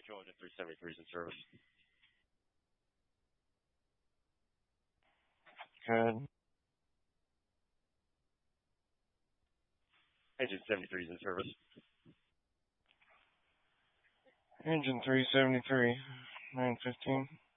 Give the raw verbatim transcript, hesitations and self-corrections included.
Control engine three seventy-three is in service. Good. Engine seventy-three is in service. Engine three seventy-three, nine fifteen.